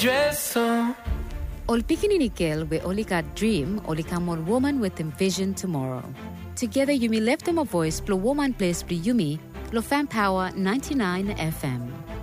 dress on. Ol pikini nikel we only got dream, only come on woman with envision tomorrow. Together you may left them a voice, blow woman place, blow Yumi, blow fan power 99 FM.